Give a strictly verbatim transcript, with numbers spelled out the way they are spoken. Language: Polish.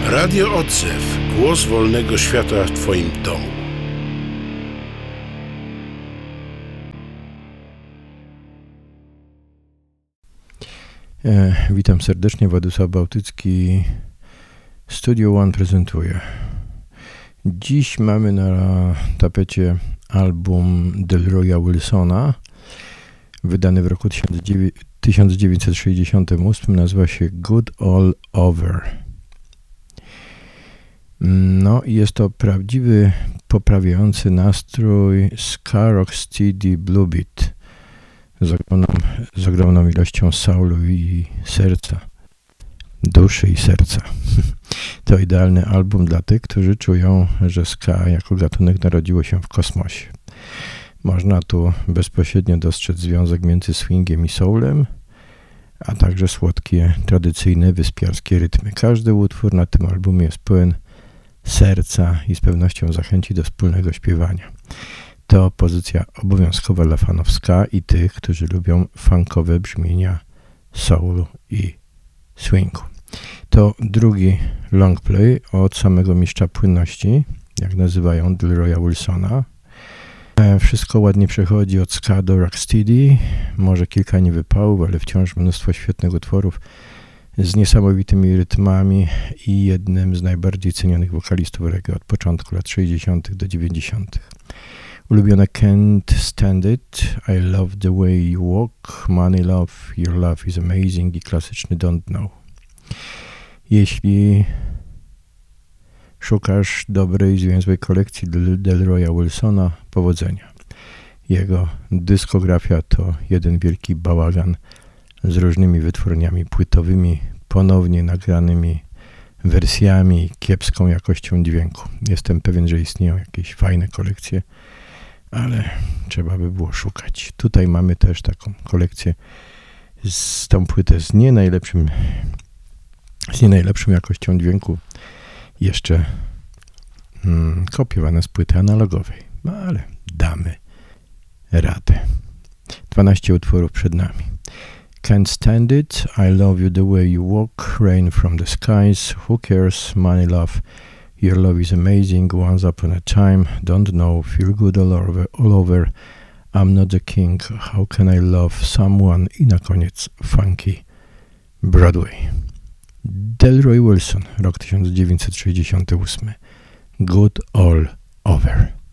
Radio Odzew. Głos wolnego świata w Twoim domu. E, witam serdecznie, Władysław Bałtycki. Studio One prezentuje. Dziś mamy na tapecie album Delroya Wilsona, wydany w roku tysiąc dziewięćset sześćdziesiątym ósmym, nazywa się Good All Over. No i jest to prawdziwy, poprawiający nastrój ska rocksteady blue beat z ogromną, z ogromną ilością soulu i serca, duszy i serca. To idealny album dla tych, którzy czują, że ska jako gatunek narodziło się w kosmosie. Można tu bezpośrednio dostrzec związek między swingiem i soulem, a także słodkie, tradycyjne, wyspiarskie rytmy. Każdy utwór na tym albumie jest pełen serca i z pewnością zachęci do wspólnego śpiewania. To pozycja obowiązkowa dla fanów ska i tych, którzy lubią funkowe brzmienia soulu i swingu. To drugi longplay od samego mistrza płynności, jak nazywają Delroya Wilsona. Wszystko ładnie przechodzi od ska do rocksteady, może kilka niewypałów, ale wciąż mnóstwo świetnych utworów z niesamowitymi rytmami i jednym z najbardziej cenionych wokalistów reggae od początku lat sześćdziesiątych do dziewięćdziesiątych. Ulubione Can't Stand It, I Love the Way You Walk, Money Love, Your Love is Amazing i klasyczny Don't Know. Jeśli szukasz dobrej, zwięzłej kolekcji Del- Delroya Wilsona, powodzenia. Jego dyskografia to jeden wielki bałagan z różnymi wytwórniami płytowymi, ponownie nagranymi wersjami, kiepską jakością dźwięku. Jestem pewien, że istnieją jakieś fajne kolekcje, ale trzeba by było szukać. Tutaj mamy też taką kolekcję z tą płytę z nie najlepszym, z nie najlepszą jakością dźwięku. Jeszcze hmm, kopiowane z płyty analogowej. No ale damy radę. dwanaście utworów przed nami. Can't Stand It, I Love You The Way You Walk, Rain From The Skies, Who Cares, Money Love, Your Love Is Amazing, Once Upon A Time, Don't Know, Feel Good All Over, all over I'm Not The King, How Can I Love Someone i na koniec Funky Broadway. Delroy Wilson, rok tysiąc dziewięćset sześćdziesiąty ósmy. Good All Over.